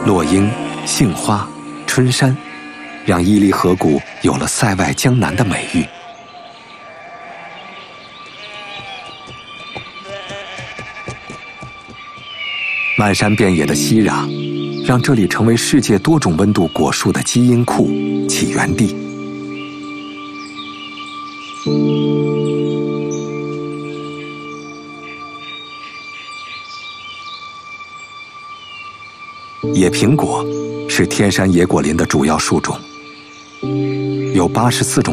落英、杏花、春山，让伊犁河谷有了塞外江南的美誉。漫山遍野的熙壤，让这里成为世界多种温度果树的基因库、起源地。野苹果是天山野果林的主要树种，有84种